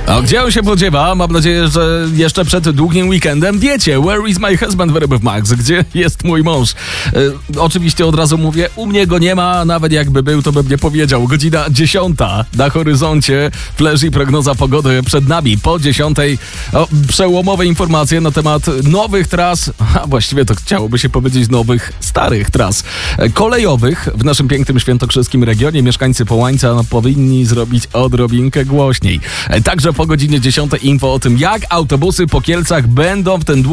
A gdzie on się podziewa? Mam nadzieję, że jeszcze przed długim weekendem wiecie. Where is my husband, Werbów Max? Gdzie jest mój mąż? Oczywiście od razu mówię, u mnie go nie ma, nawet jakby był, to bym nie powiedział. Godzina 10 na horyzoncie, flash i prognoza pogody przed nami. Po 10 przełomowe informacje na temat nowych tras, a właściwie to chciałoby się powiedzieć nowych, starych tras kolejowych w naszym pięknym świętokrzyskim regionie. Mieszkańcy Połańca powinni zrobić odrobinkę głośniej. Także po godzinie 10 info o tym, jak autobusy po Kielcach będą w ten długi